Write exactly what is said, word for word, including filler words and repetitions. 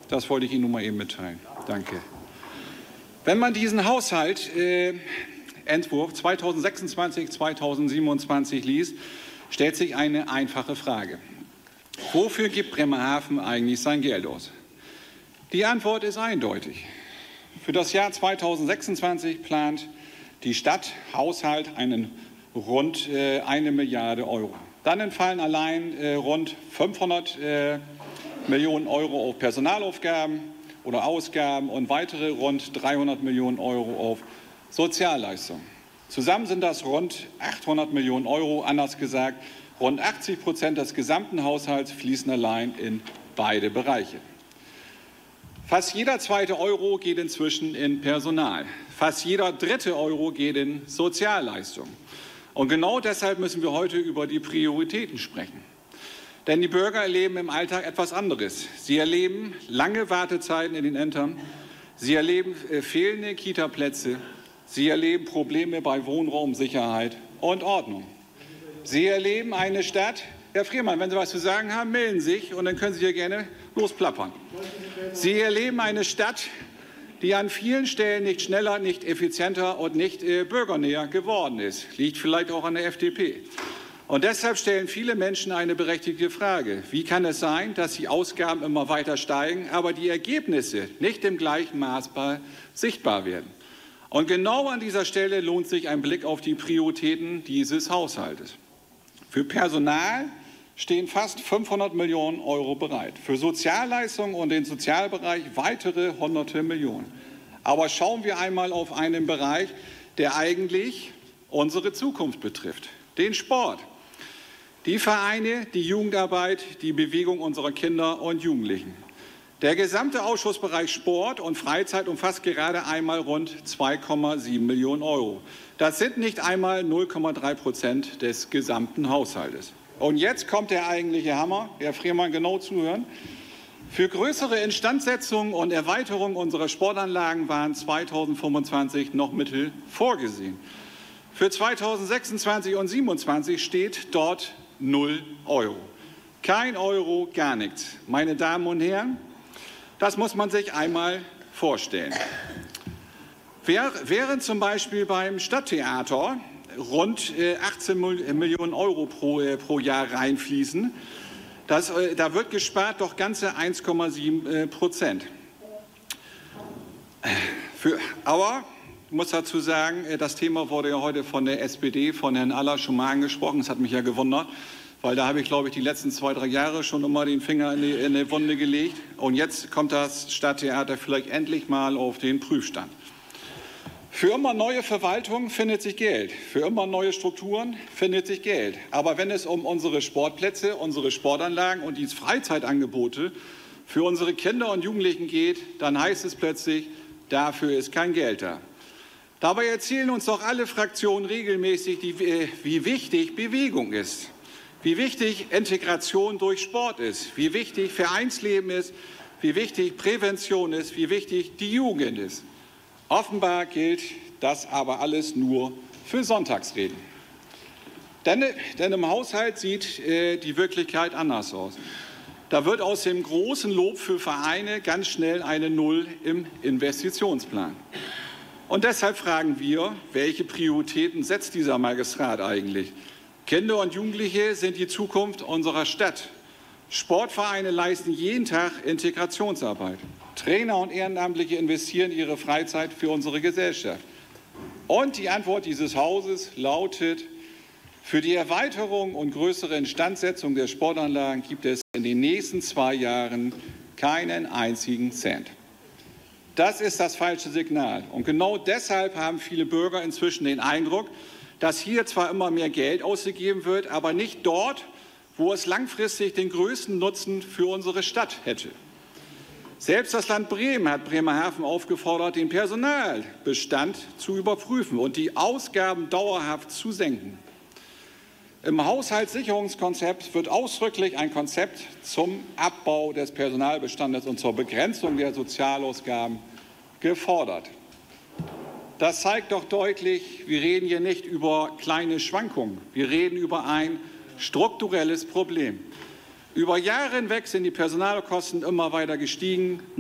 Das wollte ich Ihnen nun mal eben mitteilen. Danke. Wenn man diesen Haushalt äh, Entwurf zweitausendsechsundzwanzig zweitausendsiebenundzwanzig liest, stellt sich eine einfache Frage. Wofür gibt Bremerhaven eigentlich sein Geld aus? Die Antwort ist eindeutig. Für das Jahr zweitausendsechsundzwanzig plant die Stadt Haushalt einen rund äh, eine Milliarde Euro. Dann entfallen allein äh, rund fünfhundert äh, Millionen Euro auf Personalaufgaben oder Ausgaben und weitere rund dreihundert Millionen Euro auf Sozialleistungen. Zusammen sind das rund achthundert Millionen Euro, anders gesagt, rund achtzig Prozent des gesamten Haushalts fließen allein in beide Bereiche. Fast jeder zweite Euro geht inzwischen in Personal. Fast jeder dritte Euro geht in Sozialleistungen. Und genau deshalb müssen wir heute über die Prioritäten sprechen. Denn die Bürger erleben im Alltag etwas anderes. Sie erleben lange Wartezeiten in den Ämtern. Sie erleben äh, fehlende Kitaplätze. Sie erleben Probleme bei Wohnraumsicherheit und Ordnung. Sie erleben eine Stadt. Herr Friemann, wenn Sie was zu sagen haben, melden Sie sich und dann können Sie hier gerne losplappern. Sie erleben eine Stadt, die an vielen Stellen nicht schneller, nicht effizienter und nicht äh, bürgernäher geworden ist. Liegt vielleicht auch an der F D P. Und deshalb stellen viele Menschen eine berechtigte Frage. Wie kann es sein, dass die Ausgaben immer weiter steigen, aber die Ergebnisse nicht im gleichen Maß sichtbar werden? Und genau an dieser Stelle lohnt sich ein Blick auf die Prioritäten dieses Haushaltes. Für Personal stehen fast fünfhundert Millionen Euro bereit. Für Sozialleistungen und den Sozialbereich weitere hunderte Millionen. Aber schauen wir einmal auf einen Bereich, der eigentlich unsere Zukunft betrifft, den Sport. Die Vereine, die Jugendarbeit, die Bewegung unserer Kinder und Jugendlichen. Der gesamte Ausschussbereich Sport und Freizeit umfasst gerade einmal rund zwei Komma sieben Millionen Euro. Das sind nicht einmal null Komma drei Prozent des gesamten Haushaltes. Und jetzt kommt der eigentliche Hammer. Herr Friemann, genau zuhören. Für größere Instandsetzungen und Erweiterungen unserer Sportanlagen waren zweitausendfünfundzwanzig noch Mittel vorgesehen. Für zweitausendsechsundzwanzig und zweitausendsiebenundzwanzig steht dort null Euro. Kein Euro, gar nichts. Meine Damen und Herren, das muss man sich einmal vorstellen. Während zum Beispiel beim Stadttheater rund achtzehn Millionen Euro pro, pro Jahr reinfließen, das, da wird gespart doch ganze eins Komma sieben Prozent. Für, aber ich muss dazu sagen, das Thema wurde ja heute von der S P D, von Herrn Aller schon mal angesprochen. Das hat mich ja gewundert, weil da habe ich, glaube ich, die letzten zwei, drei Jahre schon immer den Finger in die, in die Wunde gelegt. Und jetzt kommt das Stadttheater vielleicht endlich mal auf den Prüfstand. Für immer neue Verwaltung findet sich Geld. Für immer neue Strukturen findet sich Geld. Aber wenn es um unsere Sportplätze, unsere Sportanlagen und die Freizeitangebote für unsere Kinder und Jugendlichen geht, dann heißt es plötzlich, dafür ist kein Geld da. Dabei erzählen uns doch alle Fraktionen regelmäßig, die, wie wichtig Bewegung ist, wie wichtig Integration durch Sport ist, wie wichtig Vereinsleben ist, wie wichtig Prävention ist, wie wichtig die Jugend ist. Offenbar gilt das aber alles nur für Sonntagsreden. Denn, denn im Haushalt sieht äh, die Wirklichkeit anders aus. Da wird aus dem großen Lob für Vereine ganz schnell eine Null im Investitionsplan. Und deshalb fragen wir, welche Prioritäten setzt dieser Magistrat eigentlich? Kinder und Jugendliche sind die Zukunft unserer Stadt. Sportvereine leisten jeden Tag Integrationsarbeit. Trainer und Ehrenamtliche investieren ihre Freizeit für unsere Gesellschaft. Und die Antwort dieses Hauses lautet, für die Erweiterung und größere Instandsetzung der Sportanlagen gibt es in den nächsten zwei Jahren keinen einzigen Cent. Das ist das falsche Signal. Und genau deshalb haben viele Bürger inzwischen den Eindruck, dass hier zwar immer mehr Geld ausgegeben wird, aber nicht dort, wo es langfristig den größten Nutzen für unsere Stadt hätte. Selbst das Land Bremen hat Bremerhaven aufgefordert, den Personalbestand zu überprüfen und die Ausgaben dauerhaft zu senken. Im Haushaltssicherungskonzept wird ausdrücklich ein Konzept zum Abbau des Personalbestandes und zur Begrenzung der Sozialausgaben gefordert. Das zeigt doch deutlich, wir reden hier nicht über kleine Schwankungen, wir reden über ein strukturelles Problem. Über Jahre hinweg sind die Personalkosten immer weiter gestiegen.